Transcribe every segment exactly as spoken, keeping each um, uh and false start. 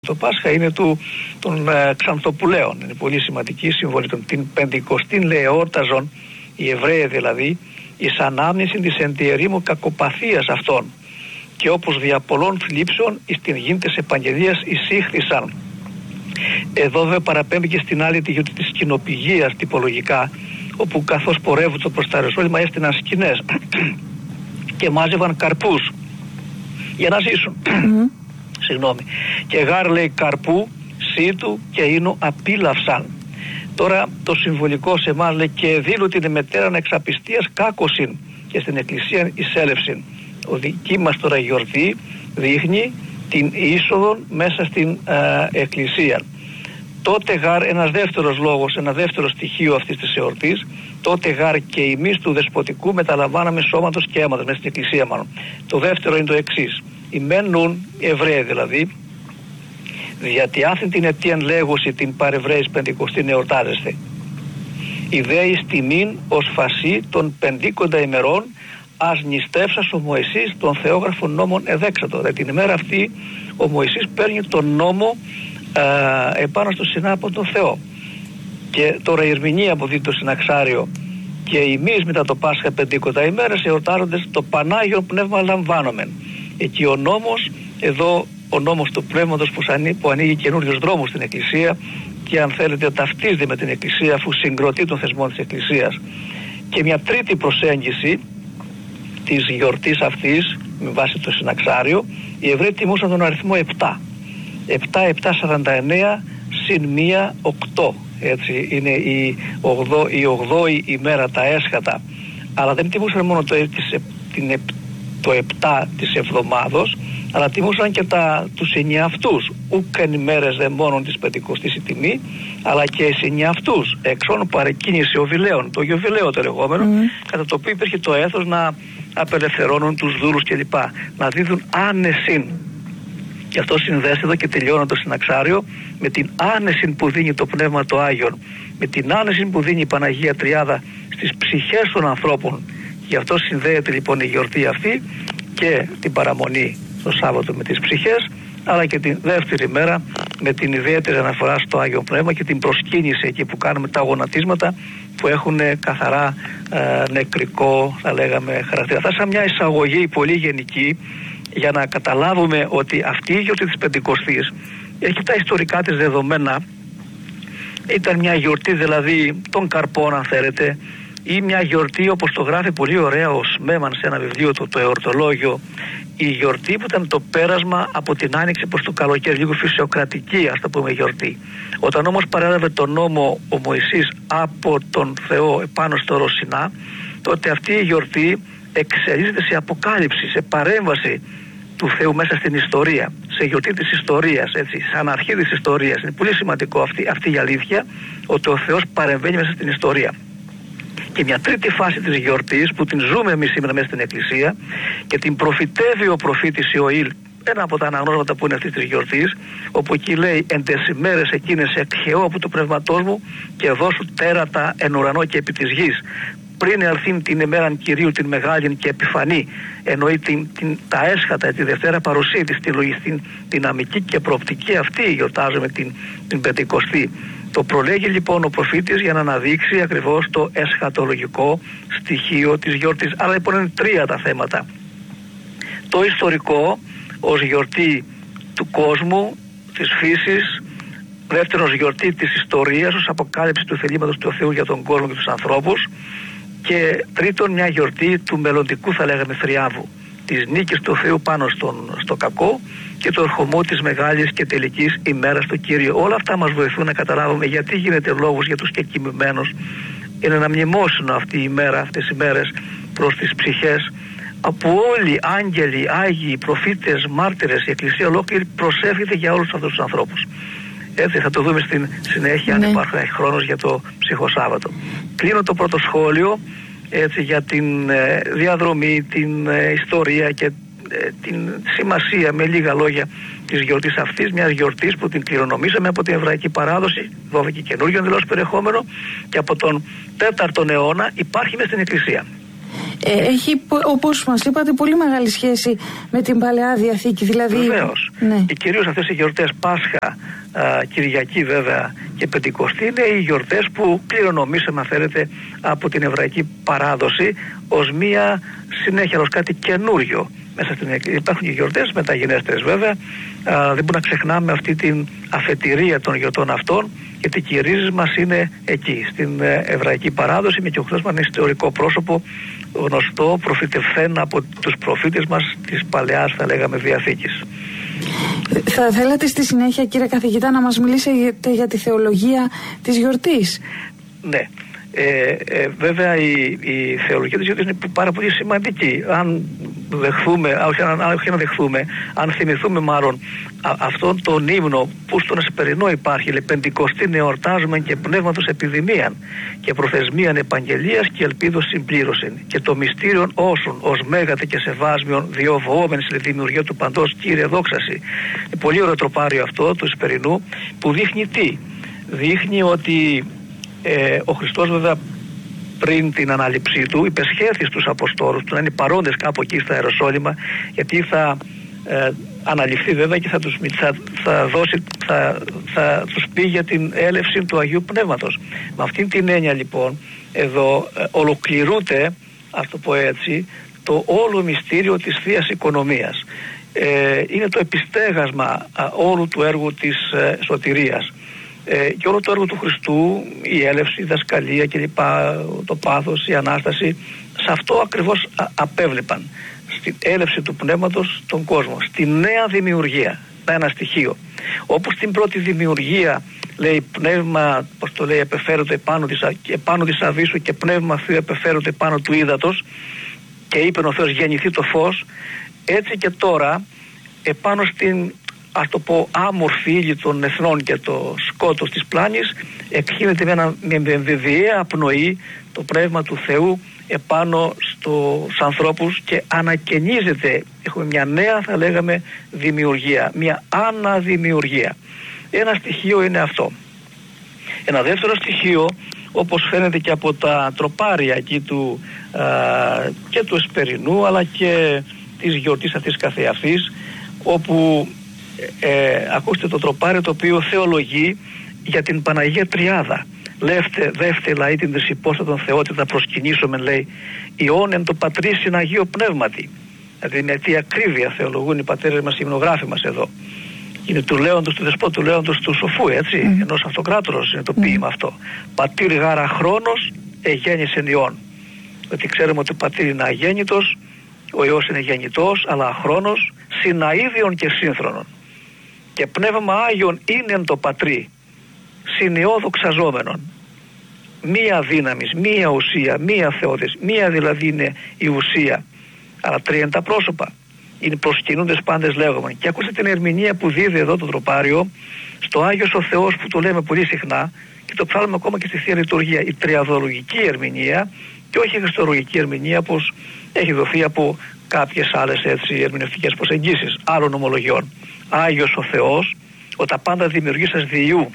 Το Πάσχα είναι του, των ε, Ξανθοπουλαίων, είναι πολύ σημαντική συμβολή. Την Πεντηκοστήν λέει εόρταζον οι Εβραίοι δηλαδή εις ανάμνηση της εν τη ερήμου κακοπαθίας αυτών, και όπως δια πολλών θλίψεων εις την γίντες επαγγελίας εισήχθησαν. Εδώ βέβαια παραπέμπει και στην άλλη τη γιορτή της σκηνοπηγίας τυπολογικά, όπου καθώς πορεύονται προς τα Ιεροσόλυμα έστειναν σκηνές και μάζευαν καρπούς για να ζήσουν. Mm-hmm. Συγγνώμη. Και γάρ λέει καρπού, σύτου και ίνου απίλαυσαν. Τώρα το συμβολικό σε εμάς λέει και δήλου την μετέραν εξαπιστίας κάκωσιν και στην εκκλησία εισέλευσιν. Ο δική μας τώρα γιορτή δείχνει την είσοδο μέσα στην ε, εκκλησία. Τότε γάρ ένας δεύτερος λόγος, ένα δεύτερο στοιχείο αυτής της εορτής, τότε γάρ και εμείς του δεσποτικού μεταλαμβάναμε σώματος και αίματος μέσα στην εκκλησία μάλλον. Το δεύτερο είναι το εξής. Οι μένουν Εβραίοι δηλαδή, γιατί αυτήν την αιτίαν λέγωση την παρεβραίης Πεντηκοστήν εορτάζεστε. Οι δέοι τιμήν ως φασί των πεντήκοντα ημερών ας νηστεύσας ο Μωυσής των θεόγραφων νόμων εδέξατο. Δηλαδή την ημέρα αυτή ο Μωυσής παίρνει τον νόμο ε, επάνω στο Σινά από τον Θεό. Και τώρα η ερμηνεία που δίνει το συναξάριο και εμείς μετά το Πάσχα πεντήκοντα ημέρες εορτάζονται το Πανάγιο Πνεύμα λαμβάνομεν. Εκεί ο νόμος, εδώ ο νόμος του Πνεύματος που, σανεί, που ανοίγει καινούριους δρόμους στην Εκκλησία και αν θέλετε ταυτίζεται με την Εκκλησία αφού συγκροτεί τον θεσμό της Εκκλησίας. Και μια τρίτη προσέγγιση της γιορτής αυτής με βάση το συναξάριο, οι Εβραίοι τιμούσαν τον αριθμό επτά. επτά, επτά, σαράντα εννέα συν μία, οκτώ. Έτσι είναι η, ογδό, η ογδόη ημέρα τα έσχατα. Αλλά δεν τιμούσαν μόνο το, την, το επτά της εβδομάδος, αλλά τιμούσαν και τα, τους εννιαυτούς. Ούκεν ημέρες δε μόνον της Πεντηκοστής η τιμή, αλλά και οι εννιαυτούς. Εξών παρεκκίνηση οβιλέων, το γιοβιλέο το λεγόμενο, mm. κατά το οποίο υπήρχε το έθος να απελευθερώνουν τους δούλους κλπ. Να δίδουν άνεσιν. Και αυτό συνδέεται εδώ και τελειώνω το συναξάριο με την άνεση που δίνει το Πνεύμα το Άγιον, με την άνεση που δίνει η Παναγία Τριάδα στις ψυχές των ανθρώπων. Γι' αυτό συνδέεται λοιπόν η γιορτή αυτή και την παραμονή το Σάββατο με τις ψυχές, αλλά και την δεύτερη μέρα με την ιδιαίτερη αναφορά στο Άγιο Πνεύμα και την προσκύνηση εκεί που κάνουμε τα γονατίσματα που έχουν καθαρά ε, νεκρικό, θα λέγαμε, χαρακτήρα. Θα σαν μια εισαγωγή πολύ γενική για να καταλάβουμε ότι αυτή η γιορτή της Πεντηκοστής έχει τα ιστορικά της δεδομένα. Ήταν μια γιορτή δηλαδή των καρπών αν θέλετε, ή μια γιορτή όπως το γράφει πολύ ωραία ο Σμέμαν σε ένα βιβλίο του, το Εορτολόγιο, η γιορτή που ήταν το πέρασμα από την άνοιξη προς το καλοκαίρι, λίγο φυσιοκρατική ας το πούμε γιορτή. Όταν όμως παρέλαβε τον νόμο ο Μωυσής από τον Θεό επάνω στο Ρωσινά, τότε αυτή η γιορτή εξελίσσεται σε αποκάλυψη, σε παρέμβαση του Θεού μέσα στην ιστορία, σε γιορτή της ιστορίας, έτσι, σαν αρχή της ιστορίας. Είναι πολύ σημαντικό αυτή, αυτή η αλήθεια, ότι ο Θεός παρεμβαίνει μέσα στην ιστορία. Και μια τρίτη φάση της γιορτής που την ζούμε εμείς σήμερα μέσα στην Εκκλησία και την προφητεύει ο προφήτης Ιωήλ, ένα από τα αναγνώσματα που είναι αυτής της γιορτής, όπου εκεί λέει εν τες ημέρες εκείνες εκχαιώ από το πνευματός μου και δώσου τέρατα εν ουρανό και επί της γης. Πριν έρθει την ημέραν Κυρίου την μεγάλη και επιφανή, εννοεί την, την, τα έσχατα, τη Δευτέρα παρουσία της, τη λογιστή δυναμική και προοπτική αυτή γιορτάζουμε την, την Πεντηκοστή. Το προλέγει λοιπόν ο προφήτης για να αναδείξει ακριβώς το εσχατολογικό στοιχείο της γιορτής. Άρα λοιπόν είναι τρία τα θέματα. Το ιστορικό ως γιορτή του κόσμου, της φύσης, δεύτερος γιορτή της ιστορίας ως αποκάλυψη του θελήματος του Θεού για τον κόσμο και τους ανθρώπους, και τρίτον μια γιορτή του μελλοντικού θα λέγαμε θριάβου, της νίκης του Θεού πάνω στον, στο κακό και του ερχομού της μεγάλης και τελικής ημέρας του Κύριου. Όλα αυτά μας βοηθούν να καταλάβουμε γιατί γίνεται λόγος για τους κεκοιμημένους. Είναι ένα μνημόσυνο αυτή η ημέρα, αυτές οι μέρες προς τις ψυχές, από όλοι άγγελοι, άγιοι, προφήτες, μάρτυρες, η Εκκλησία ολόκληρη προσεύχεται για όλους αυτούς τους ανθρώπους. Έτσι θα το δούμε στην συνέχεια, ναι, αν υπάρχει χρόνος για το ψυχοσάββατο. Κλείνω το πρώτο σχόλιο έτσι, για την ε, διαδρομή, την ε, ιστορία και ε, την σημασία με λίγα λόγια της γιορτής αυτής, μιας γιορτής που την κληρονομήσαμε από την εβραϊκή παράδοση, δόθηκε καινούργιο δηλώς περιεχόμενο και από τον τέταρτο αιώνα υπάρχει μες στην Εκκλησία. Ε, έχει, όπως μας είπατε, πολύ μεγάλη σχέση με την Παλαιά Διαθήκη. Δηλαδή... Βεβαίως. Ναι. Και κυρίως αυτές οι γιορτές Πάσχα, α, Κυριακή βέβαια και Πεντηκοστή είναι οι γιορτές που κληρονομήσαμε, αν θέλετε, από την εβραϊκή παράδοση ως μία συνέχεια, ως κάτι καινούριο. Μέσα στην... Υπάρχουν και γιορτές μεταγενέστερες βέβαια. Α, δεν μπορούμε να ξεχνάμε αυτή την αφετηρία των γιορτών αυτών, γιατί και οι ρίζες μας είναι εκεί, στην εβραϊκή παράδοση, με και ο Χριστός μας είναι ιστορικό πρόσωπο, γνωστό, προφητευθέν από τους προφήτες μας της Παλαιάς, θα λέγαμε, Διαθήκης. Θα θέλατε στη συνέχεια, κύριε καθηγητά, να μας μιλήσετε για τη θεολογία της γιορτής? Ναι. Ε, ε, βέβαια η, η θεολογία της γιορτής είναι πάρα πολύ σημαντική. Αν δεχθούμε, όχι, αν, όχι να δεχθούμε, αν θυμηθούμε μάλλον α, αυτόν τον ύμνο που στον Εσπερινό υπάρχει, λέει, Πεντηκοστήν εορτάζουμε και πνεύματος επιδημίαν και προθεσμίαν επαγγελίας και ελπίδος συμπλήρωσιν και το μυστήριον όσων ως μέγατε και σεβάσμιον διοβοόμενοι στη δημιουργία του παντός Κύριε δόξαση. Είναι πολύ ωραίο τροπάριο αυτό του Εσπερινού, που δείχνει τι? Δείχνει ότι Ε, ο Χριστός βέβαια πριν την ανάληψή του υπεσχέθη στους Αποστόλους του να είναι παρόντες κάπου εκεί στα Ιεροσόλυμα, γιατί θα ε, αναλυφθεί βέβαια και θα τους, θα, θα, δώσει, θα, θα τους πει για την έλευση του Αγίου Πνεύματος. Με αυτήν την έννοια λοιπόν εδώ ε, ολοκληρούνται, ας το πω έτσι, το όλο μυστήριο της Θείας Οικονομίας. Ε, είναι το επιστέγασμα α, όλου του έργου της ε, σωτηρίας. Ε, και όλο το έργο του Χριστού, η έλευση, η δασκαλία κλπ, το πάθος, η Ανάσταση, σε αυτό ακριβώς α, απέβλεπαν, στην έλευση του Πνεύματος τον κόσμο, στη νέα δημιουργία, ένα στοιχείο. Όπως στην πρώτη δημιουργία λέει πνεύμα, πώς το λέει, επεφέρονται επάνω της, επάνω της αβύσσου και πνεύμα Θεού επεφέρονται επάνω του ύδατος και είπε ο Θεός γεννηθεί το φως, έτσι και τώρα επάνω στην, ας το πω, άμορφη ύλη των εθνών και το σκότος της πλάνης εκχύνεται με, ένα, με βεβαιαία πνοή το πνεύμα του Θεού επάνω στους ανθρώπους και ανακαινίζεται. Έχουμε μια νέα, θα λέγαμε, δημιουργία, μια αναδημιουργία. Ένα στοιχείο είναι αυτό. Ένα δεύτερο στοιχείο, όπως φαίνεται και από τα τροπάρια εκεί του, α, και του Εσπερινού αλλά και της γιορτής αυτής καθεαυτής, όπου ε, ακούστε το τροπάριο το οποίο θεολογεί για την Παναγία Τριάδα. Λεύτε, δεύτε λαή την τρισυπόστατον Θεότητα προσκυνήσουμε, λέει, Υιόν εν το Πατρί συν Αγίο Πνεύματι. Δηλαδή με τι ακρίβεια θεολογούν οι πατέρες μας, οι υμνογράφοι μας εδώ. Είναι του Λέοντος του Δεσπότου, του Λέοντος του Σοφού, έτσι, mm. ενός αυτοκράτορος είναι το ποίημα mm. αυτό. Πατήρ γάρα χρόνος εγέννησεν Υιόν. Ότι ξέρουμε ότι ο πατήρ είναι αγέννητος, ο Υιός είναι γεννητός, αλλά αχρόνος, συναΐδιον και σύνθρονον. Και πνεύμα Άγιον είναι εν το Πατρί, συνειώ δοξαζόμενον. Μία δύναμης, μία ουσία, μία θεότης, μία δηλαδή είναι η ουσία. Αλλά τρία είναι τα πρόσωπα. Είναι προσκυνούντες πάντες λέγομεν. Και ακούστε την ερμηνεία που δίδει εδώ το τροπάριο στο Άγιος ο Θεός, που το λέμε πολύ συχνά και το ψάλουμε ακόμα και στη Θεία Λειτουργία. Η τριαδολογική ερμηνεία και όχι η χριστολογική ερμηνεία, όπως έχει δοθεί από κάποιες άλλες έτσι ερμηνευτικές προσεγγίσεις άλλων ομολογιών. Άγιος ο Θεός, ο τα πάντα δημιουργήσας διού,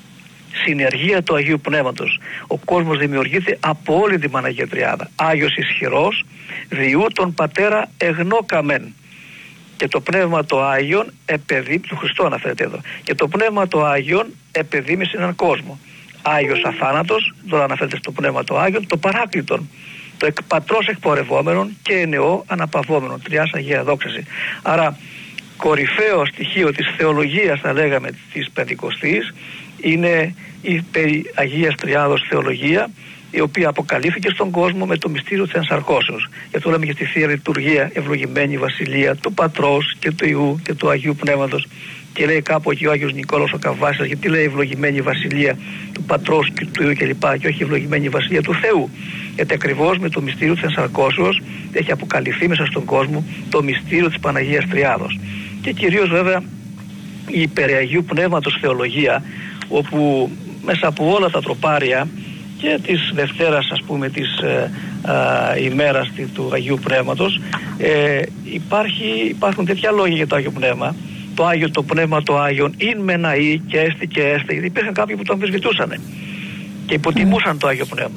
συνεργία του Αγίου Πνεύματος. Ο κόσμος δημιουργείται από όλη την Παναγία Τριάδα. Άγιος ισχυρός, διού τον Πατέρα εγνώκαμεν. Και το Πνεύμα το Άγιον επεδεί, του Χριστού αναφέρεται εδώ, και το Πνεύμα το Άγιον επεδίμησε έναν κόσμο. Άγιος αθάνατος, τώρα αναφέρεται στο Πνεύμα το Άγιον, το Παράκλητον, το εκ πατρός εκπορευόμενον και ενεώ αναπαυόμενον, τριάς Αγία δόξαση. Άρα κορυφαίο στοιχείο της θεολογίας, θα λέγαμε, της Πεντηκοστής είναι η περί Αγίας Τριάδος θεολογία, η οποία αποκαλύφθηκε στον κόσμο με το μυστήριο της ενσαρκώσεως. Γι' αυτό λέμε και στη Θεία Λειτουργία ευλογημένη Βασιλεία του Πατρός και του Υιού και του Αγίου Πνεύματος. Και λέει κάπου εκεί ο Άγιος Νικόλαος ο Καβάσης, γιατί λέει ευλογημένη Βασιλεία του Πατρός και του Υιού κλπ. Και όχι ευλογημένη Βασιλεία του Θεού. Γιατί ακριβώς με το μυστήριο της ενσαρκώσεως έχει αποκαλυφθεί μέσα στον κόσμο το μυστήριο της Παναγίας Τριάδος. Και κυρίως βέβαια η περί Αγίου Πνεύματος θεολογία, όπου μέσα από όλα τα τροπάρια και της Δευτέρας, ας πούμε, της ε, ε, ημέρας του Αγίου Πνεύματος ε, υπάρχει, υπάρχουν τέτοια λόγια για το Άγιο Πνεύμα. Το Άγιο, το Πνεύμα το Άγιον ειν μεναή και έστι και έστε, γιατί υπήρχαν κάποιοι που το αμφισβητούσαν και υποτιμούσαν το Άγιο Πνεύμα.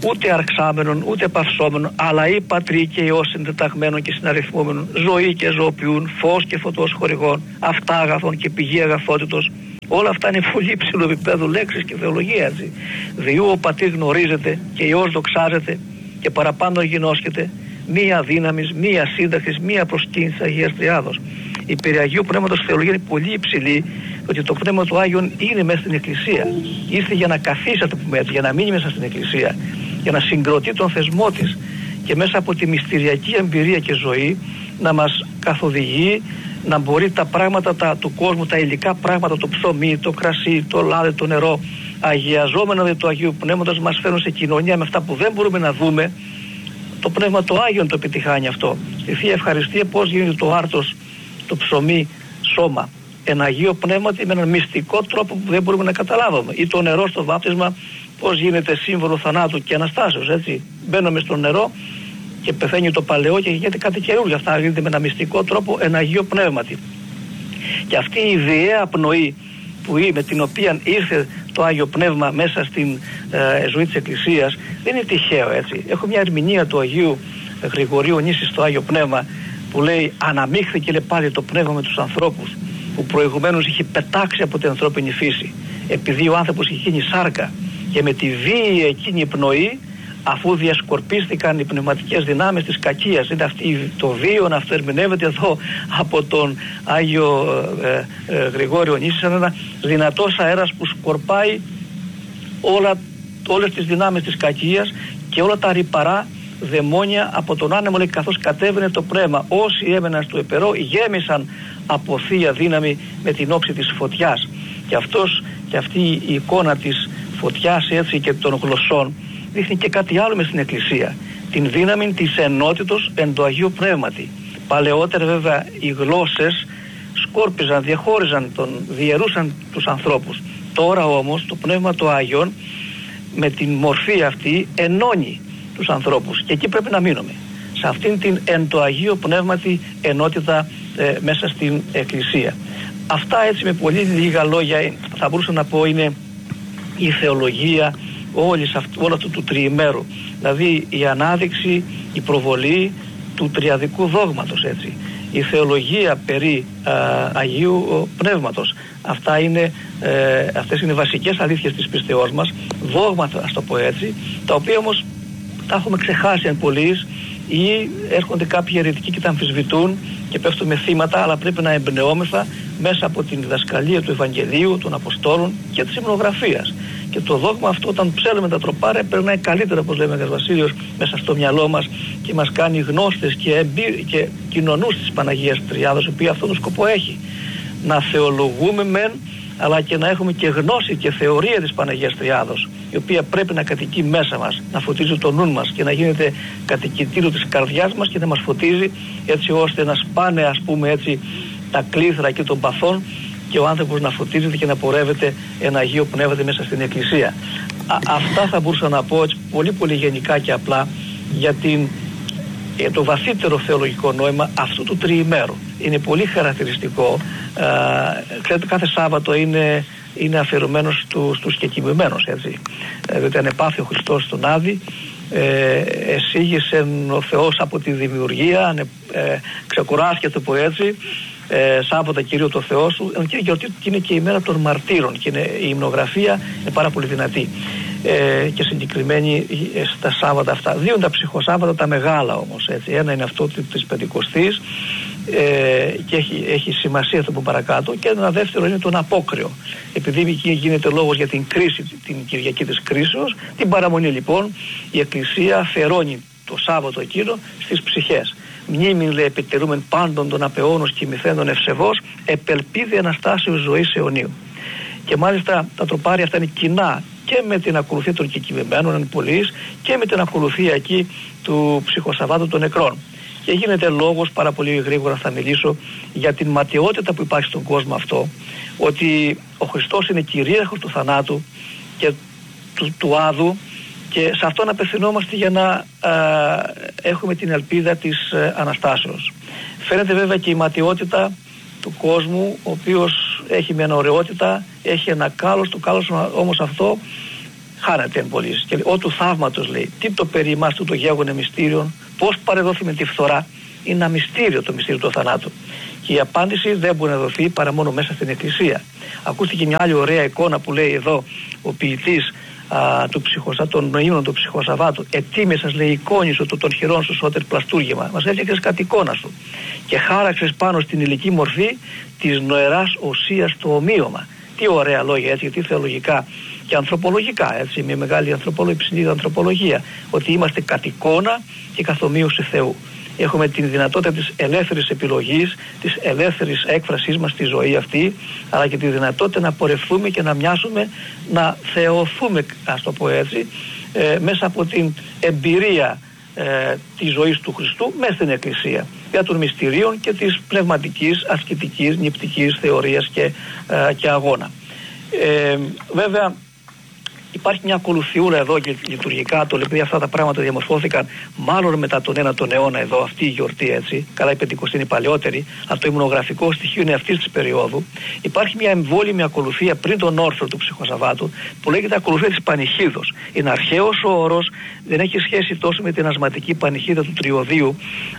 ούτε αρξάμενον, ούτε παυσόμενον, αλλά ή πατρί και Υιός συντεταγμένον και συναριθμούμενον, ζωή και ζωοποιούν, φως και φωτός χορηγών, αυτά αγαθών και πηγή αγαθότητος. Όλα αυτά είναι πολύ υψηλού επίπεδου λέξεις και θεολογία, έτσι. Διού ο πατήρ γνωρίζεται και Υιός δοξάζεται και παραπάνω γινώσκεται, μία δύναμης, μία σύνταξης, μία προσκύνηση της Αγίας Τριάδος. Η περί Αγίου Πνεύματος θεολογία είναι πολύ υψηλή, ότι το Πνεύμα του Άγιον είναι μέσα στην Εκκλησία. Ήρθε για να καθίσατε που έτσι, για να μείνει μέσα στην Εκκλησία, για να συγκροτεί τον θεσμό της και μέσα από τη μυστηριακή εμπειρία και ζωή να μας καθοδηγεί, να μπορεί τα πράγματα τα, του κόσμου, τα υλικά πράγματα, το ψωμί, το κρασί, το λάδι, το νερό, αγιαζόμενα δε του Αγίου Πνεύματος, μας φέρνουν σε κοινωνία με αυτά που δεν μπορούμε να δούμε. Το Πνεύμα του Άγιον το επιτυχάνει αυτό. Στη Θεία Ευχαριστία πώς γίνεται το άρτος, το ψωμί, σώμα. Ένα Αγίο Πνεύματι με έναν μυστικό τρόπο που δεν μπορούμε να καταλάβουμε. Ή το νερό στο βάπτισμα πώς γίνεται σύμβολο θανάτου και Αναστάσεως, έτσι. Μπαίνουμε στο νερό και πεθαίνει το παλαιό και γίνεται κάτι καινούργιο. Αυτά γίνεται με ένα μυστικό τρόπο, ένα Αγίο Πνεύματι. Και αυτή η ιδιαία πνοή που με την οποία ήρθε το Άγιο Πνεύμα μέσα στην ε, ζωή της Εκκλησίας δεν είναι τυχαίο, έτσι. Έχω μια ερμηνεία του Αγίου Γρηγορίου Νήσι στο Άγιο Πνεύμα που λέει αναμίχθηκε λέει, πάλι το πνεύμα με τους ανθρώπους που προηγουμένως είχε πετάξει από την ανθρώπινη φύση, επειδή ο άνθρωπος είχε γίνει σάρκα, και με τη βίαιη εκείνη πνοή, αφού διασκορπίστηκαν οι πνευματικές δυνάμεις της κακίας, είναι αυτή το βίο να αυτό ερμηνεύεται εδώ από τον Άγιο ε, ε, Γρηγόριο Νήσι σαν ένα δυνατός αέρας που σκορπάει όλα, όλες τις δυνάμεις της κακίας και όλα τα ρυπαρά δαιμόνια από τον άνεμο, λέει, καθώς κατέβαινε το πνεύμα. Όσοι έμεναν στο επερό γέμισαν από θεία δύναμη με την όψη της φωτιάς. Και, αυτός, και αυτή η εικόνα της φωτιάς, έτσι, και των γλωσσών δείχνει και κάτι άλλο μες στην Εκκλησία. Την δύναμη της ενότητος εν το Αγίου Πνεύματι. Παλαιότερα βέβαια οι γλώσσες σκόρπιζαν, διαχώριζαν, τον, διαιρούσαν τους ανθρώπους. Τώρα όμως το Πνεύμα του Άγιον με την μορφή αυτή ενώνει τους ανθρώπους και εκεί πρέπει να μείνουμε. Σε αυτήν την εν το Αγίο Πνεύματι ενότητα ε, μέσα στην Εκκλησία. Αυτά έτσι με πολύ λίγα λόγια θα μπορούσα να πω είναι η θεολογία όλης, όλου αυτού του τριημέρου. Δηλαδή η ανάδειξη, η προβολή του τριαδικού δόγματος, έτσι. Η θεολογία περί α, Αγίου Πνεύματος. Αυτά είναι, ε, αυτές είναι βασικές αλήθειες της πιστεώς μας, δόγματα, ας το πω έτσι, τα οποία όμως τα έχουμε ξεχάσει εν πολλοίς ή έρχονται κάποιοι αιρετικοί και τα αμφισβητούν και πέφτουμε θύματα, αλλά πρέπει να εμπνεόμεθα μέσα από την διδασκαλία του Ευαγγελίου, των Αποστόλων και της υμνογραφίας. Και το δόγμα αυτό, όταν ψέλνουμε τα τροπάρια, περνάει καλύτερα, όπως λέμε ο Βασίλειος, μέσα στο μυαλό μας και μας κάνει γνώστες και, εμπειρ... και κοινωνούς της Παναγίας Τριάδος, η οποία αυτόν τον σκοπό έχει. Να θεολογούμε μεν, αλλά και να έχουμε και γνώση και θεωρία της Παναγίας Τριάδος, η οποία πρέπει να κατοικεί μέσα μας, να φωτίζει το νου μας και να γίνεται κατοικητήριο της καρδιάς μας και να μας φωτίζει, έτσι ώστε να σπάνε, ας πούμε έτσι, τα κλήθρα και των παθών και ο άνθρωπος να φωτίζεται και να πορεύεται ένα Αγίο Πνεύμα μέσα στην Εκκλησία. Α, αυτά θα μπορούσα να πω έτσι, πολύ πολύ γενικά και απλά για, την, για το βαθύτερο θεολογικό νόημα αυτού του τριημέρου. Είναι πολύ χαρακτηριστικό. Α, ξέρετε, κάθε Σάββατο είναι, είναι αφιερωμένο στου, στους κεκοιμημένους, έτσι. Ε, διότι ανεπάθη ο Χριστός στον Άδη, ε, εσύγησε ο Θεός από τη δημιουργία, ανε, ε, ξεκουράστηκε, το πω έτσι, Ε, Σάββατα Κυρίω το Θεό σου, και είναι, και είναι και η μέρα των μαρτύρων και είναι, η υμνογραφία είναι πάρα πολύ δυνατή ε, και συγκεκριμένη ε, στα Σάββατα αυτά. Δύο είναι τα ψυχοσάββατα τα μεγάλα όμως, έτσι. Ένα είναι αυτό της Πεντηκοστής ε, και έχει, έχει σημασία αυτό που παρακάτω, και ένα δεύτερο είναι τον Απόκριο, επειδή εκεί γίνεται λόγος για την κρίση, την Κυριακή της κρίσεως. Την παραμονή λοιπόν η Εκκλησία αφιερώνει το Σάββατο εκείνο στις ψυχές. Μνήμην, λέει, επιτελούμεν πάντων των απεώνος και μυθέντων ευσεβώς, επελπίδη Αναστάσεως ζωής αιωνίου. Και μάλιστα τα τροπάρια αυτά είναι κοινά και με την ακολουθία των κεκοιμημένων εν πολλοίς και με την ακολουθία εκεί του ψυχοσαββάτου των νεκρών. Και γίνεται λόγος, πάρα πολύ γρήγορα θα μιλήσω, για την ματαιότητα που υπάρχει στον κόσμο αυτό, ότι ο Χριστός είναι κυρίαρχος του θανάτου και του, του άδου, και σε αυτόν απευθυνόμαστε για να α, έχουμε την ελπίδα της α, Αναστάσεως. Φαίνεται βέβαια και η ματαιότητα του κόσμου, ο οποίος έχει μια ωραιότητα, έχει ένα κάλος, το κάλος όμως αυτό χάνεται εν πωλής. Και ο του θαύματος λέει, τι το περί ημάς του το γέγονε μυστήριον, πώς παρεδόθη με τη φθορά, είναι ένα μυστήριο το μυστήριο του θανάτου. Και η απάντηση δεν μπορεί να δοθεί παρά μόνο μέσα στην Εκκλησία. Ακούστηκε μια άλλη ωραία εικόνα που λέει εδώ ο ποιητής α, του ψυχοσα, των νοήμων του ψυχοσαββάτου. Ετοίμησας, λέει, εικόνισο το των χειρών σου σώτερ πλαστούργημα. Μας έφτιαξες κατ' εικόνα σου. Και χάραξες πάνω στην υλική μορφή της νοεράς οσίας το ομοίωμα. Τι ωραία λόγια, έτσι, γιατί θεολογικά και ανθρωπολογικά, έτσι, μια μεγάλη ανθρωπολογία, υψηλή ανθρωπολογία, ότι είμαστε κατ' εικόνα και καθ' ομοίωση Θεού. Έχουμε την δυνατότητα της ελεύθερης επιλογής, της ελεύθερης έκφρασής μας στη ζωή αυτή, αλλά και τη δυνατότητα να πορευθούμε και να μοιάσουμε, να θεωθούμε, ας το πω έτσι, ε, μέσα από την εμπειρία ε, της ζωής του Χριστού μέσα στην Εκκλησία, για των μυστηρίων και της πνευματικής, ασκητικής, νηπτικής θεωρίας και, ε, και αγώνα. Ε, βέβαια, υπάρχει μια ακολουθιούρα εδώ και λειτουργικά, το επειδή αυτά τα πράγματα διαμορφώθηκαν μάλλον μετά τον ένατο αιώνα εδώ, αυτή η γιορτή, έτσι. Καλά, η Πεντηκοστή είναι η παλαιότερη, αλλά το ημνογραφικό στοιχείο είναι αυτής της περίοδου. Υπάρχει μια εμβόλυμη ακολουθία πριν τον όρθρο του ψυχοσαββάτου που λέγεται ακολουθία της πανηχίδος. Είναι αρχαίος ο όρος, δεν έχει σχέση τόσο με την ασματική πανηχίδα του Τριωδίου,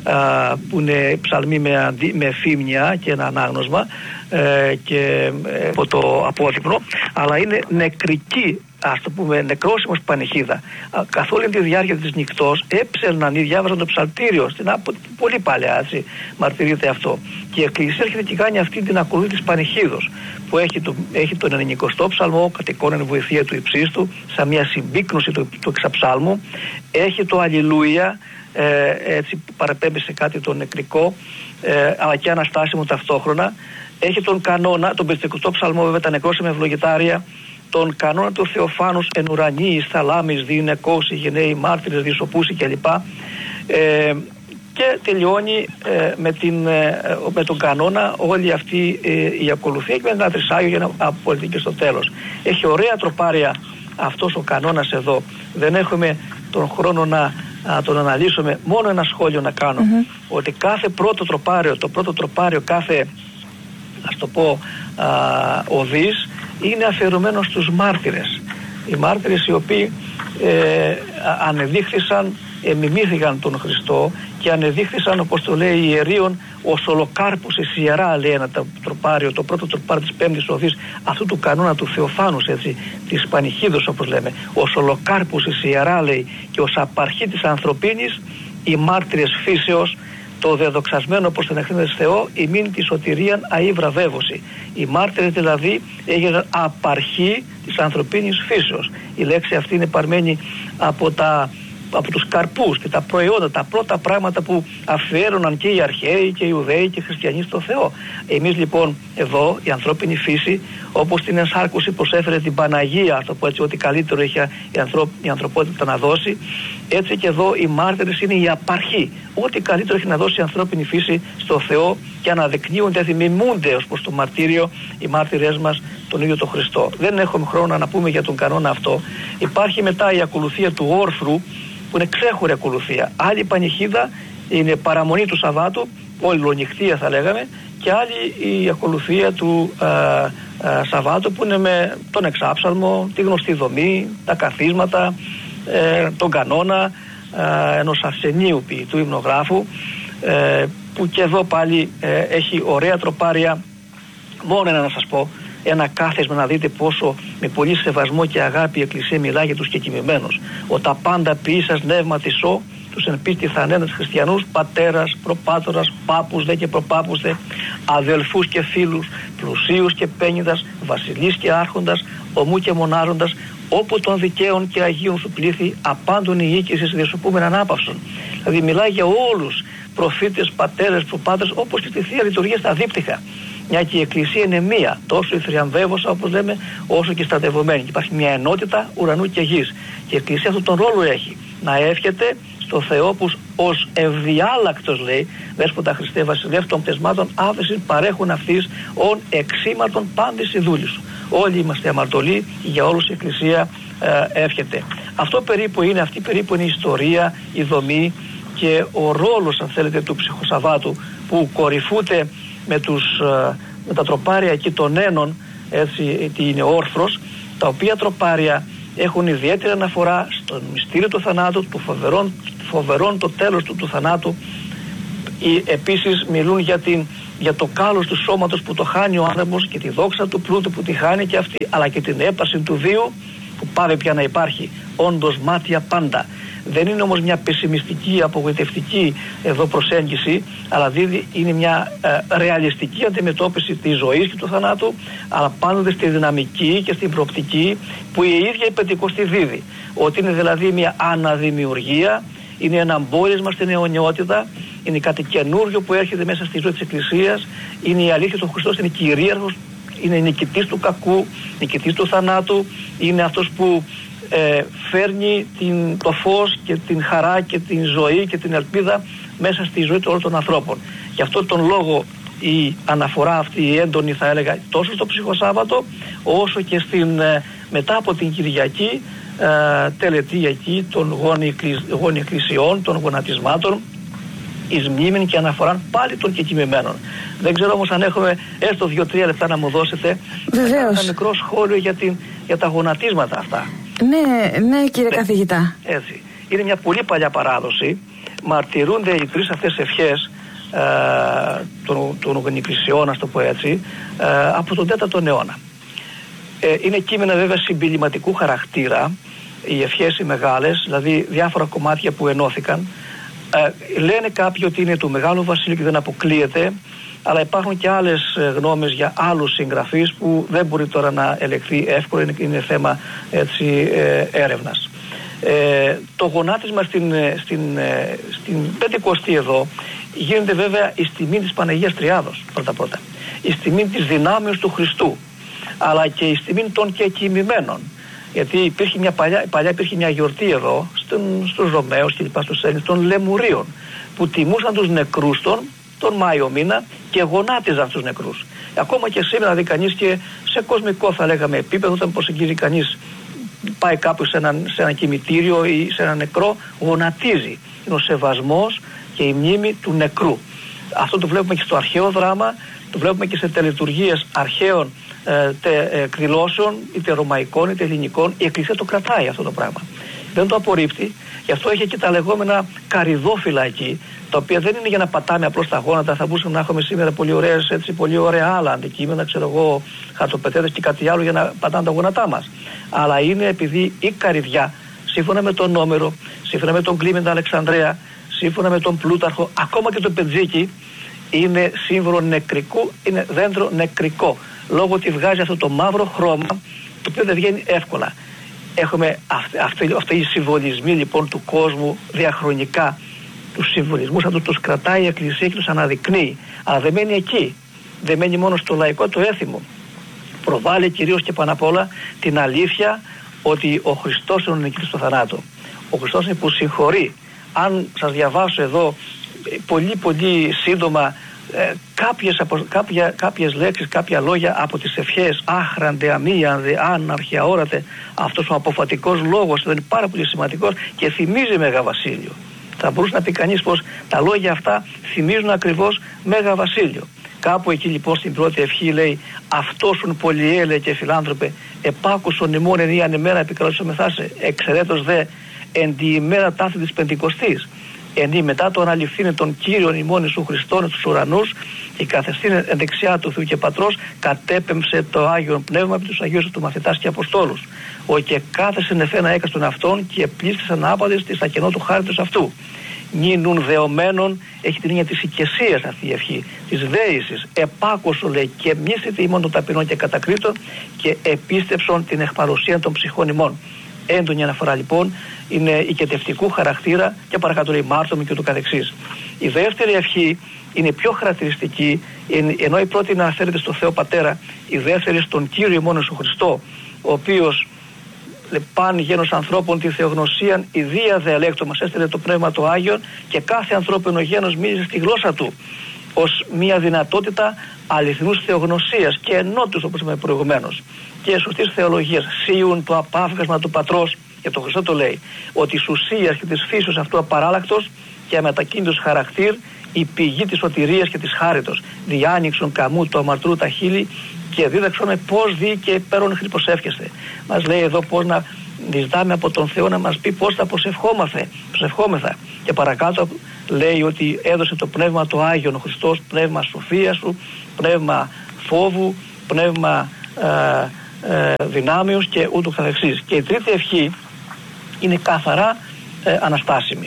α, που είναι ψαλμή με, αντι, με φήμνια και ένα ανάγνωσμα ε, και ε, από το απόδεικνο, αλλά είναι νεκρική, ας το πούμε, νεκρόσιμος πανηχίδα. Καθ' όλη τη διάρκεια της νυχτός έψελναν ή διάβαζαν το ψαλτήριο στην άπο, πολύ παλιά, έτσι, μαρτυρείται αυτό. Και η Εκκλησία έρχεται και κάνει αυτή την ακολούθηση της πανηχίδος, που έχει, το, έχει τον ενενηκοστό ψαλμό, κατ' εικόνα βοηθεία του υψίστου, σαν μια συμπίκνωση του, του εξαψάλμου. Έχει το Αλληλούια, ε, έτσι, που παραπέμπει σε κάτι το νεκρικό, ε, αλλά και αναστάσιμο ταυτόχρονα. Έχει τον κανόνα, τον πεντηκοστό ψαλμό, βέβαια, τα νεκρόσιμα ευλογητάρια, τον κανόνα του Θεοφάνους εν ουρανίης, θαλάμις, διηνεκόσι, γενναίοι, μάρτυρες, διεσωπούσι κλπ. Ε, και τελειώνει ε, με, την, ε, με τον κανόνα όλη αυτή ε, η ακολουθία και με ένα τρισάγιο για να απολυθεί και στο τέλος. Έχει ωραία τροπάρια αυτός ο κανόνας εδώ. Δεν έχουμε τον χρόνο να, να τον αναλύσουμε. Μόνο ένα σχόλιο να κάνω. Mm-hmm. Ότι κάθε πρώτο τροπάριο, το πρώτο τροπάριο κάθε, ας το πω, α, οδής, είναι αφιερωμένο στους μάρτυρες. Οι μάρτυρες οι οποίοι ε, ανεδείχθησαν, εμιμήθηκαν τον Χριστό και ανεδείχθησαν, όπως το λέει η Ιερίων, ως ολοκάρπους εις ιερά, λέει ένα τροπάριο, το πρώτο τροπάριο της πέμπτης οδής αυτού του κανόνα του Θεοφάνους, έτσι, της πανηχίδος όπως λέμε, ως ολοκάρπους εις ιερά, λέει, και ως απαρχή της ανθρωπίνης, οι μάρτυρες φύσεως, το δεδοξασμένο προς τον εχθρίνες Θεό, ημίν τη σωτηρίαν αή βραβεύωση. Οι μάρτυρες δηλαδή έγιναν απαρχή της ανθρωπίνης φύσεως. Η λέξη αυτή είναι παρμένη από, τα, από τους καρπούς και τα προϊόντα, τα πρώτα πράγματα που αφιέρωναν και οι αρχαίοι και οι Ιουδαίοι και οι χριστιανοί στο Θεό. Εμείς λοιπόν εδώ η ανθρώπινη φύση, όπως την ενσάρκωση προσέφερε την Παναγία, ας το πω έτσι, ότι καλύτερο είχε η, ανθρω... η ανθρωπότητα να δώσει, έτσι και εδώ οι μάρτυρες είναι η απαρχή. Ό,τι καλύτερο έχει να δώσει η ανθρώπινη φύση στο Θεό και αναδεικνύονται, δημιουργούνται ως προς το μαρτύριο οι μάρτυρες μας τον ίδιο τον Χριστό. Δεν έχουμε χρόνο να πούμε για τον κανόνα αυτό. Υπάρχει μετά η ακολουθία του όρθρου, που είναι ξέχωρη ακολουθία. Άλλη πανηχίδα είναι παραμονή του Σαββάτου, ολονυχτία θα λέγαμε, και άλλη η ακολουθία του α, α, Σαββάτου, που είναι με τον εξάψαλμο, τη γνωστή δομή, τα καθίσματα, ε, τον κανόνα ε, ενός ασθενείου ποιητού υμνογράφου, ε, που και εδώ πάλι ε, έχει ωραία τροπάρια. Μόνο ένα να σας πω, ένα κάθεσμα να δείτε πόσο με πολύ σεβασμό και αγάπη η Εκκλησία μιλάει για τους κεκοιμημένους. Ο τα πάντα ποιήσας νεύμα τισό, τους εν πίστη θανέντες χριστιανούς, πατέρας, προπάτορας, πάπους δε και προπάπους δε, αδελφούς και φίλους, πλουσίους και πένιδας, βασιλείς και άρχοντας, ομού και μονάροντας, όπου των δικαίων και αγίων σου πλήθη, απάντων η οίκησης διασωπούμεν ανάπαυσον. Δηλαδή μιλάει για όλους, προφήτες, πατέρες, προπάτορες, όπως και στη Θεία Λειτουργία στα δίπτυχα. Μια και η Εκκλησία είναι μία, τόσο η θριαμβεύωσα όπως λέμε, όσο και η στρατευωμένη. Και υπάρχει μια ενότητα ουρανού και γης. Και η Εκκλησία αυτόν τον ρόλο έχει, να εύχεται στο Θεό που ως ευδιάλακτος, λέει, δέσποτα Χριστέ βασιλεύ των πτεσμάτων άφεση παρέχουν αυτής ον εξήματον πάντης η δούλη σου. Όλοι είμαστε αμαρτωλοί, για όλους η Εκκλησία ε, εύχεται. Αυτό περίπου είναι, αυτή περίπου είναι η ιστορία, η δομή και ο ρόλος, αν θέλετε, του ψυχοσαββάτου, που κορυφούται με, τους, με τα τροπάρια εκεί των ένων, έτσι, είναι όρθρος, τα οποία τροπάρια έχουν ιδιαίτερη αναφορά στο μυστήριο του θανάτου, του φοβερών, φοβερών το τέλος του, του θανάτου. Επίσης μιλούν για, την, για το κάλος του σώματος που το χάνει ο άνθρωπος και τη δόξα του πλούτου που τη χάνει και αυτή, αλλά και την έπαρση του βίου που πάει πια να υπάρχει, όντως μάτια πάντα. Δεν είναι όμως μια πεσημιστική, απογοητευτική εδώ προσέγγιση, αλλά δίδει, είναι μια ε, ρεαλιστική αντιμετώπιση της ζωής και του θανάτου, αλλά πάντοτε στη δυναμική και στην προοπτική που η ίδια η Πεντηκοστή δίδει. Ότι είναι δηλαδή μια αναδημιουργία, είναι ένα μπόρεσμα στην αιωνιότητα, είναι κάτι καινούριο που έρχεται μέσα στη ζωή της Εκκλησίας, είναι η αλήθεια ότι ο Χριστός είναι κυρίαρχος, είναι νικητής του κακού, νικητής του θανάτου, είναι αυτός που ε, φέρνει την, το φως και την χαρά και την ζωή και την ελπίδα μέσα στη ζωή όλων των ανθρώπων. Γι' αυτό τον λόγο η αναφορά αυτή η έντονη, θα έλεγα, τόσο στο Ψυχοσάββατο όσο και στην, ε, μετά από την Κυριακή ε, τελετή εκεί των γόνοι εκκλησιών, των γονατισμάτων, εις μνήμην και αναφοράν πάλι των κεκοιμημένων. Δεν ξέρω όμως αν έχουμε έστω δύο-τρία λεπτά να μου δώσετε. Βεβαίως. Ένα μικρό σχόλιο για, την, για τα γονατίσματα αυτά. Ναι, ναι κύριε ναι, καθηγητά. Έτσι. Είναι μια πολύ παλιά παράδοση. Μαρτυρούνται οι τρεις αυτές ευχές ε, των, των γονικρησιών, ας το πω έτσι, ε, από τον τέταρτο αιώνα. Ε, είναι κείμενα βέβαια συμπιληματικού χαρακτήρα, οι ευχές οι μεγάλες, δηλαδή διάφορα κομμάτια που ενώθηκαν. Ε, λένε κάποιοι ότι είναι του Μεγάλου Βασιλείου και δεν αποκλείεται, αλλά υπάρχουν και άλλες ε, γνώμες για άλλους συγγραφείς που δεν μπορεί τώρα να ελεγχθεί εύκολα, είναι, είναι θέμα έτσι, ε, έρευνας. Ε, το γονάτισμα στην, στην, ε, στην Πεντηκοστή εδώ γίνεται βέβαια εις τιμήν της Παναγίας Τριάδος πρώτα πρώτα, εις τιμήν της δυνάμεως του Χριστού, αλλά και εις τιμήν των κεκοιμημένων. Γιατί υπήρχε μια παλιά, παλιά υπήρχε μια γιορτή εδώ στον, στους Ρωμαίους και λοιπά στους Έλληνες των Λεμουρίων, που τιμούσαν τους νεκρούς τον, τον Μάιο μήνα και γονάτιζαν τους νεκρούς. Ακόμα και σήμερα δει κανείς και σε κοσμικό θα λέγαμε επίπεδο, όταν προσεγγίζει κανείς, πάει κάπου σε ένα, σε ένα κημητήριο ή σε ένα νεκρό, γονατίζει. Είναι ο σεβασμός και η μνήμη του νεκρού. Αυτό το βλέπουμε και στο αρχαίο δράμα, το βλέπουμε και σε τελετουργίες αρχαίων ε, τε, ε, εκδηλώσεων, είτε ρωμαϊκών είτε ελληνικών. Η Εκκλησία το κρατάει αυτό το πράγμα. Δεν το απορρίπτει. Γι' αυτό έχει και τα λεγόμενα καρυδόφυλλα εκεί, τα οποία δεν είναι για να πατάμε απλώς τα γόνατα. Θα μπορούσαμε να έχουμε σήμερα πολύ ωραίες, έτσι, πολύ ωραία άλλα αντικείμενα, ξέρω εγώ, χαρτοπετέδες και κάτι άλλο για να πατάνε τα γόνατά μας. Αλλά είναι επειδή η καρυδιά, σύμφωνα με τον Νόμερο, σύμφωνα με τον Κλίμεντα Αλεξανδρέα, σύμφωνα με τον Πλούταρχο, ακόμα και το Πεντζίκι, είναι σύμβολο νεκρικού, είναι δέντρο νεκρικό. Λόγω ότι βγάζει αυτό το μαύρο χρώμα, το οποίο δεν βγαίνει εύκολα. Έχουμε αυτοί, αυτοί οι συμβολισμοί λοιπόν του κόσμου διαχρονικά, τους συμβολισμούς αυτούς τους κρατάει η Εκκλησία και τους αναδεικνύει. Αλλά δεν μένει εκεί. Δεν μένει μόνο στο λαϊκό το έθιμο. Προβάλλει κυρίως και πάνω απ' όλα την αλήθεια ότι ο Χριστός είναι ο νικητής του θανάτου. Ο Χριστός είναι που συγχωρεί. Αν σας διαβάσω εδώ πολύ πολύ σύντομα ε, κάποιες, απο, κάποια, κάποιες λέξεις, κάποια λόγια από τις ευχές, άχραντε, αμίανδε, άναρχε, αόρατε, αυτός ο αποφατικός λόγος είναι πάρα πολύ σημαντικός και θυμίζει Μέγα Βασίλειο. Θα μπορούσε να πει κανείς πως τα λόγια αυτά θυμίζουν ακριβώς Μέγα Βασίλειο. Κάπου εκεί λοιπόν στην πρώτη ευχή λέει, αυτόσουν πολυέλε και φιλάνθρωπε, επάκουσον ημών εν ιαν ημέρα επικαλώσομεθάσε, εξαιρέτως δε εν τη ημέρα τάφη της Πεντηκοστής. Ενή μετά το αναληφθήνε των Κύριων ημών Ιησού Χριστών στους ουρανούς και καθεστήνε εν δεξιά του Θεού και Πατρός, κατέπεμψε το Άγιον Πνεύμα επί τους Αγίους του μαθητάς και Αποστόλους. Ο και κάθεσεν εφένα έκαστον αυτών και πλήστησαν άπαντες της ακενό του χάριτος αυτού. Νίνουν δεωμένων, έχει την έννοια της οικεσίας αυτή η ευχή, της δέησης. Επάκουσο λέει και μνήσθητε ημών των ταπεινών και κατακρίτων και επίστεψον την εχπαρουσία των ψυχών ημών. Έντονη αναφορά λοιπόν, είναι οικετευτικού χαρακτήρα και παρακάτω λέει μάρτωμη και το καθεξής. Η δεύτερη ευχή είναι πιο χαρακτηριστική, ενώ η πρώτη αναφέρεται στο Θεό Πατέρα, η δεύτερη στον Κύριο ημών Ιησού Χριστό, ο οποίος παν γένος ανθρώπων τη θεογνωσίαν ιδία διαλέκτο μας έστειλε το Πνεύμα το Άγιον και κάθε ανθρώπινο γένος μίλησε στη γλώσσα του ως μια δυνατότητα αληθινούς θεογνωσίας και ενότητας, όπως είπαμε προηγουμένως, και σωστής θεολογίας. Σύουν το απάφγασμα του Πατρός, και το Χριστό το λέει, ότι της ουσίας και της φύσεως αυτού απαράλλακτος και αμετακίνητος χαρακτήρ η πηγή της σωτηρίας και της χάριτος. Διάνοιξον καμού το αμαρτρού τα χείλη και δίδαξον πώς δει και πέρον χρυποσεύχεστε. Μας λέει εδώ πώς να ζητάμε από τον Θεό να μας πει πώς θα προσευχόμεθα. Και παρακάτω λέει ότι έδωσε το πνεύμα το Άγιον ο Χριστός, πνεύμα σοφίας σου, πνεύμα φόβου, πνεύμα ε, ε, δυνάμεως και ούτω καθεξής. Και η τρίτη ευχή είναι καθαρά ε, αναστάσιμη.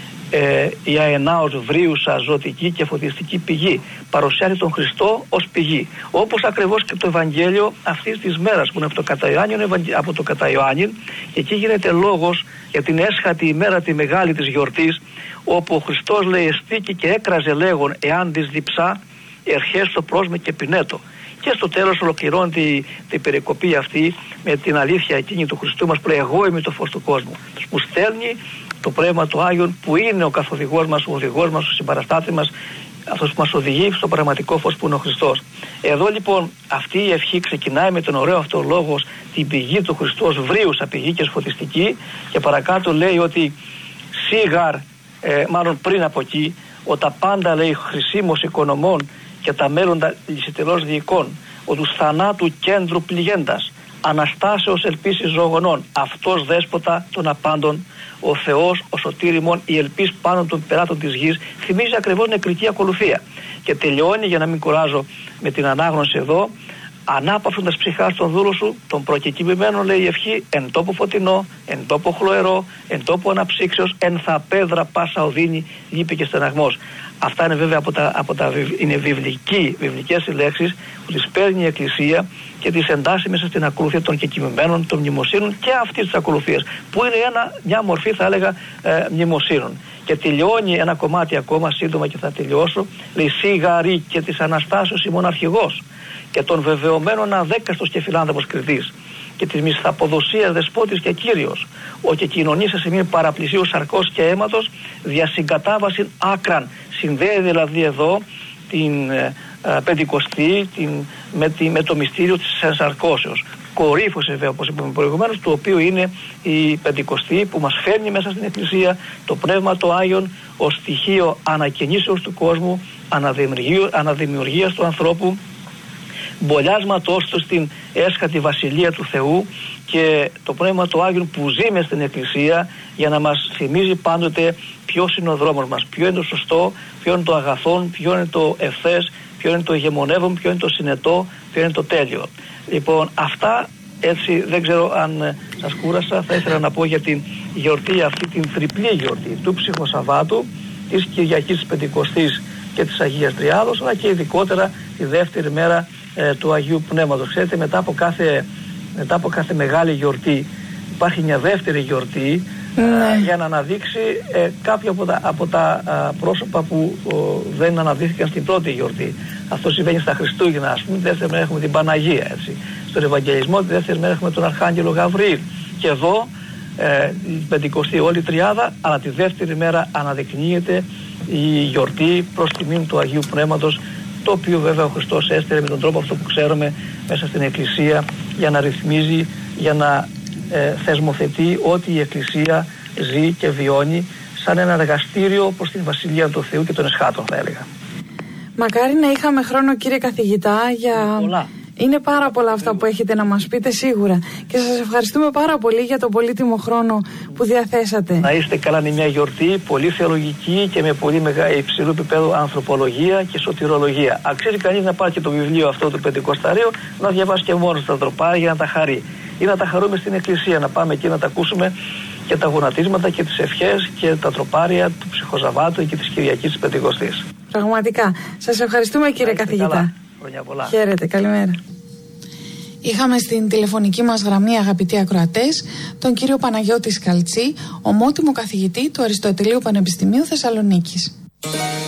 Ε, η αενάως βρίουσα ζωτική και φωτιστική πηγή παρουσιάζει τον Χριστό ως πηγή, όπως ακριβώς και το Ευαγγέλιο αυτής της μέρας που είναι από το κατά Ιωάννη, από το κατά Ιωάννη, και εκεί γίνεται λόγος για την έσχατη ημέρα τη μεγάλη της γιορτής, όπου ο Χριστός λέει εστίκη και έκραζε λέγον εάν της διψά ερχές στο πρόσμε και πινέτο. Και στο τέλος ολοκληρώνει την τη περικοπή αυτή με την αλήθεια εκείνη του Χριστού μας που λέει εγώ είμαι το φως του κόσμου, που στέλνει το πνεύμα του Άγιον που είναι ο καθοδηγός μας, ο οδηγός μας, ο συμπαραστάτης μας, αυτός που μας οδηγεί στο πραγματικό φως που είναι ο Χριστός. Εδώ λοιπόν αυτή η ευχή ξεκινάει με τον ωραίο αυτό λόγο, την πηγή του Χριστού ως βρίουσα πηγή και σφωτιστική, και παρακάτω λέει ότι σίγαρ, ε, μάλλον πριν από εκεί, ο τα πάντα λέει χρησίμος οικονομών και τα μέλλοντα λυσιτελώς διοικών, ο του θανάτου κέντρου πληγέντας, αναστάσεως ελπίσης ζωογονών, αυτός δέσποτα των απάντων, ο Θεός, ο σωτήριμον, η ελπίς πάνω των περάτων της γης, θυμίζει ακριβώς νεκρική ακολουθία. Και τελειώνει, για να μην κουράζω με την ανάγνωση εδώ, ανάπαυσοντας ψυχά στον δούλο σου, τον προκεκοιμημένο λέει η ευχή, εν τόπο φωτεινό, εν τόπο χλωερό, εν τόπο αναψύξεως, εν θα πέδρα πάσα οδύνη, λύπη και στεναγμός. Αυτά είναι βέβαια από τα, από τα είναι βιβλική, βιβλικές λέξεις που τις παίρνει η Εκκλησία και τις εντάσσει μέσα στην ακολουθία των κεκοιμημένων, των μνημοσύνων και αυτής της ακολουθίας, που είναι ένα, μια μορφή θα έλεγα ε, μνημοσύνων. Και τελειώνει ένα κομμάτι ακόμα σύντομα και θα τελειώσω, λέει σιγαρή και της Αναστάσεως ημών αρχηγός και των βεβαιωμένων αδέκαστος και φιλάνθρωπος κριτής και της μισθαποδοσίας δεσπότης και κύριος, ο και κοινωνήσα σε μια παραπλησίου σαρκός και αίματος διασυγκατάβαση άκραν. Συνδέει δηλαδή εδώ την ε, ε, Πεντηκοστή την, με, τη, με το μυστήριο της ενσαρκώσεως. Κορύφωσε βέβαια, όπως είπαμε προηγουμένως, το οποίο είναι η Πεντηκοστή που μας φέρνει μέσα στην Εκκλησία το Πνεύμα το Άγιον ως στοιχείο ανακαινήσεως του κόσμου, αναδημιουργίας του ανθρώπου, μπολιάσματός του στην έσχατη βασιλεία του Θεού, και το Πνεύμα του Άγιον που ζει μες στην Εκκλησία για να μας θυμίζει πάντοτε ποιος είναι ο δρόμος μας, ποιο είναι το σωστό, ποιο είναι το αγαθόν, ποιο είναι το ευθές, ποιο είναι το ηγεμονεύον, ποιο είναι το συνετό, ποιο είναι το τέλειο. Λοιπόν, αυτά έτσι, δεν ξέρω αν σας κούρασα, θα ήθελα να πω για την γιορτή αυτή, την τριπλή γιορτή του Ψυχοσαββάτου, της Κυριακής της Πεντηκοστής και της Αγίας Τριάδος, αλλά και ειδικότερα τη δεύτερη μέρα ε, του Αγίου Πνεύματος. Ξέρετε, μετά από κάθε, μετά από κάθε μεγάλη γιορτή υπάρχει μια δεύτερη γιορτή ναι. ε, για να αναδείξει ε, κάποια από τα, από τα ε, πρόσωπα που ε, δεν αναδείχθηκαν στην πρώτη γιορτή. Αυτό συμβαίνει στα Χριστούγεννα, ας πούμε. Τη δεύτερη μέρα έχουμε την Παναγία, έτσι. Στον Ευαγγελισμό τη δεύτερη μέρα έχουμε τον Αρχάγγελο Γαβριήλ. Και εδώ ε, η Πεντηκοστή όλη η τριάδα, αλλά τη δεύτερη μέρα αναδεικνύεται η γιορτή προς τιμήν του Αγίου Πνεύματος, το οποίο βέβαια ο Χριστός έστειλε με τον τρόπο αυτό που ξέρουμε μέσα στην Εκκλησία για να ρυθμίζει, για να ε, θεσμοθετεί ότι η Εκκλησία ζει και βιώνει σαν ένα εργαστήριο προς την Βασιλεία του Θεού και των εσχάτων, θα έλεγα. Μακάρι να είχαμε χρόνο, κύριε καθηγητά, για... Πολλά. Είναι πάρα πολλά αυτά που έχετε να μας πείτε σίγουρα, και σας ευχαριστούμε πάρα πολύ για τον πολύτιμο χρόνο που διαθέσατε. Να είστε καλά, είναι μια γιορτή πολύ θεολογική και με πολύ μεγάλη υψηλού επίπεδου ανθρωπολογία και σωτηρολογία. Αξίζει κανείς να πάρει και το βιβλίο αυτό του Πεντηκοσταρίου, να διαβάσει και μόνος τα τροπάρια για να τα χαρεί, ή να τα χαρούμε στην Εκκλησία, να πάμε εκεί να τα ακούσουμε και τα γονατίσματα και τις ευχές και τα τροπάρια του Ψυχοσαββάτου και της Κυριακής της Πεντηκοστής. Πραγματικά. Σας ευχαριστούμε, κύριε καθηγητά. Καλά. Χαίρετε, καλημέρα. Είχαμε στην τηλεφωνική μας γραμμή, αγαπητοί ακροατές, τον κύριο Παναγιώτη Σκαλτσή, ομότιμο καθηγητή του Αριστοτελείου Πανεπιστημίου Θεσσαλονίκης.